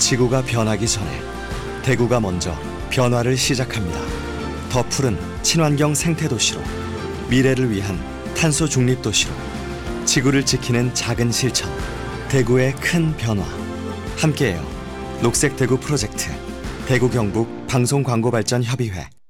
지구가 변하기 전에 대구가 먼저 변화를 시작합니다. 더 푸른 친환경 생태 도시로, 미래를 위한 탄소 중립 도시로, 지구를 지키는 작은 실천, 대구의 큰 변화. 함께해요. 녹색 대구 프로젝트, 대구 경북 방송광고발전협의회.